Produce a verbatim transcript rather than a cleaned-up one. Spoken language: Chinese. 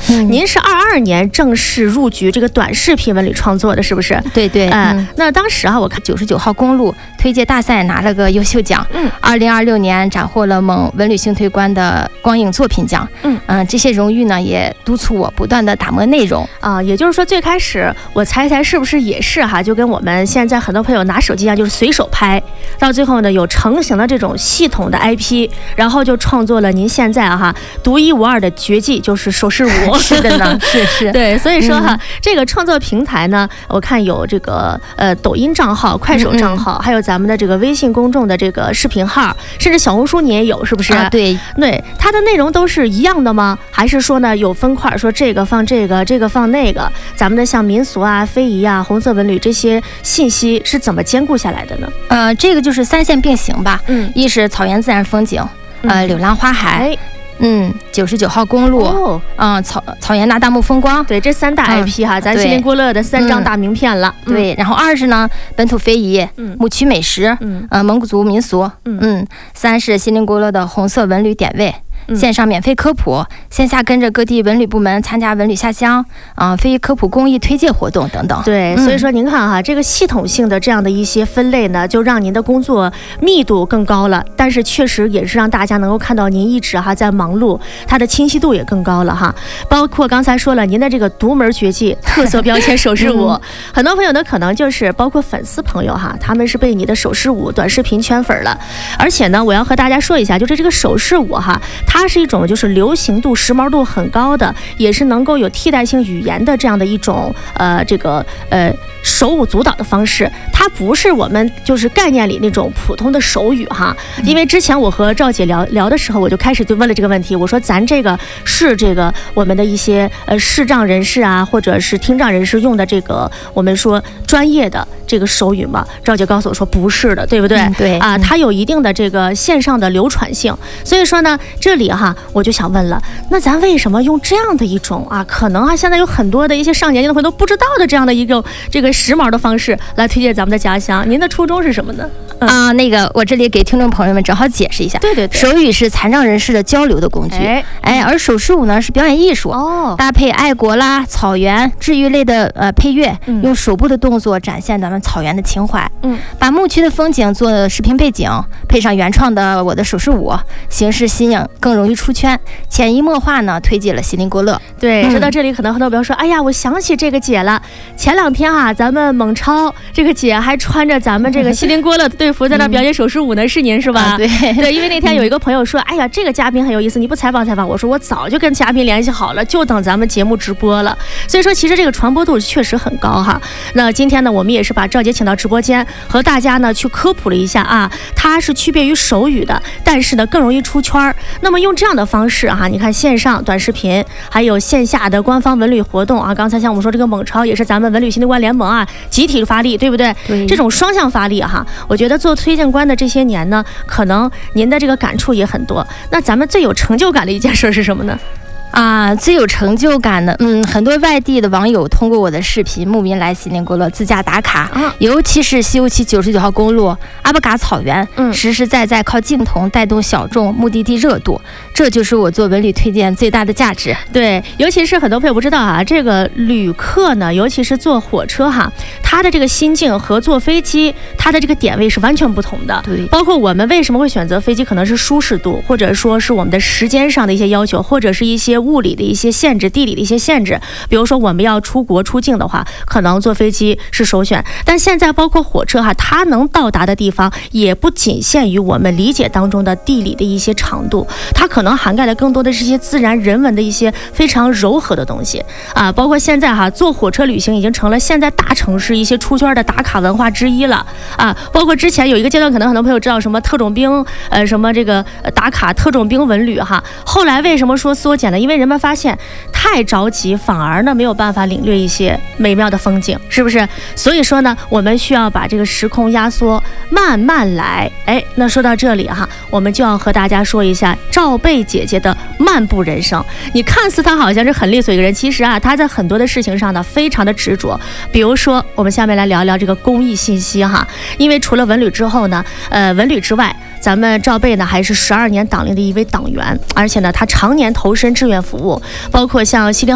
嗯、您是二二年正式入局这个短视频文旅创作的，是不是？ 对对， 嗯、呃，那当时啊，我看九十九号公路推介大赛拿了个优秀奖，嗯，二零二六年斩获了蒙文旅星推官的光影作品奖，嗯嗯、呃，这些荣誉呢也督促我不断的打磨内容啊、呃，也就是说最开始我猜一猜是不是也是哈，就跟我们现在很多朋友拿手机一样，就是随手拍，到最后呢有成型的这种系统的 I P， 然后就创作了您现在啊哈独一无二的绝技，就是手势舞。 是的呢，是是， 对，所以说哈、嗯，这个创作平台呢，我看有这个呃抖音账号、快手账号，嗯嗯还有咱们的这个微信公众的这个视频号，甚至小红书你也有，是不是？ 啊，对对，它的内容都是一样的吗？还是说呢有分块，说这个放这个，这个放那个？咱们的像民俗啊、非遗啊、红色文旅这些信息是怎么兼顾下来的呢？ 呃，这个就是三线并行吧。嗯，一是草原自然风景，呃，柳浪花海。哎嗯，九十九号公路，哦，嗯，草草原大大木风光， 对，这三大 I P 哈，嗯、咱锡林郭勒的三张大名片了。 嗯、对，然后二是呢，本土非遗，嗯，牧区美食，嗯，呃，蒙古族民俗，嗯嗯，三是锡林郭勒的红色文旅点位。线上免费科普，线下跟着各地文旅部门参加文旅下乡啊、呃、非遗科普公益推介活动等等。 对，嗯、所以说您看哈，这个系统性的这样的一些分类呢，就让您的工作密度更高了，但是确实也是让大家能够看到您一直哈在忙碌，它的清晰度也更高了哈。包括刚才说了，您的这个独门绝技特色标签手势舞，嗯、很多朋友呢可能就是包括粉丝朋友哈，他们是被你的手势舞短视频圈粉了，而且呢，我要和大家说一下，就是这个手势舞哈，它它是一种就是流行度、时髦度很高的，也是能够有替代性语言的这样的一种呃这个呃手舞足蹈的方式。它不是我们就是概念里那种普通的手语哈。因为之前我和赵姐聊聊的时候，我就开始就问了这个问题，我说咱这个是这个我们的一些呃视障人士啊，或者是听障人士用的这个我们说专业的这个手语吗？赵姐告诉我说不是的，对不对？ 嗯、对啊，它有一定的这个线上的流传性，所以说呢，这里哈，我就想问了，那咱为什么用这样的一种啊，可能啊，现在有很多的一些上年纪的朋友都不知道的这样的一种这个时髦的方式来推荐咱们的家乡？您的初衷是什么呢？ 嗯、啊，那个我这里给听众朋友们正好解释一下， 对对对， 手语是残障人士的交流的工具，哎，哎而手势舞呢是表演艺术，哦，搭配爱国啦、草原、治愈类的呃配乐，嗯、用手部的动作展现咱们草原的情怀，嗯，把牧区的风景做视频背景，配上原创的我的手势舞，形式新颖，更容易出圈，潜移默化呢推进了锡林郭勒。 对，说到这里，可能很多朋友说，哎呀，我想起这个姐了。前两天啊，咱们蒙超这个姐还穿着咱们这个锡林郭勒的队服在那表演手势舞呢，是您是吧？ 啊、对对，因为那天有一个朋友说，哎呀，这个嘉宾很有意思，你不采访采访？我说我早就跟嘉宾联系好了，就等咱们节目直播了。所以说，其实这个传播度确实很高哈。那今天呢，我们也是把赵姐请到直播间，和大家呢去科普了一下啊，它是区别于手语的，但是呢更容易出圈。那么用这样的方式哈，你看线上短视频，还有线下的官方文旅活动啊，刚才像我们说这个蒙超也是咱们文旅新推官联盟啊集体发力，对不对？对，这种双向发力哈，我觉得做推荐官的这些年呢，可能您的这个感触也很多。那咱们最有成就感的一件事是什么呢？ 啊，最有成就感的，嗯，很多外地的网友通过我的视频慕名来锡林郭勒自驾打卡，啊、尤其是西游记九十九号公路阿布嘎草原，嗯，实实在在靠镜头带动小众目的地热度，这就是我做文旅推荐最大的价值。 对，尤其是很多朋友不知道啊，这个旅客呢，尤其是坐火车哈，他的这个心境和坐飞机，他的这个点位是完全不同的。 对， 包括我们为什么会选择飞机，可能是舒适度，或者说是我们的时间上的一些要求，或者是一些物理的一些限制，地理的一些限制。比如说我们要出国出境的话，可能坐飞机是首选。但现在包括火车哈，它能到达的地方也不仅限于我们理解当中的地理的一些长度，它可能涵盖的更多的是一些自然人文的一些非常柔和的东西啊。包括现在哈，坐火车旅行已经成了现在大城市一些出圈的打卡文化之一了啊。包括之前有一个阶段，可能很多朋友知道什么特种兵，呃，什么这个打卡特种兵文旅哈。后来为什么说缩减呢？因为人们发现太着急，反而呢没有办法领略一些美妙的风景，是不是？所以说呢，我们需要把这个时空压缩，慢慢来。哎，那说到这里哈，我们就要和大家说一下赵贝姐姐的漫步人生。你看似她好像是很利索一个人，其实啊，她在很多的事情上呢非常的执着。比如说，我们下面来聊聊这个公益信息哈，因为除了文旅之后呢，呃，文旅之外，咱们赵贝呢还是十二年党龄的一位党员，而且呢，他常年投身志愿服务，包括像西陵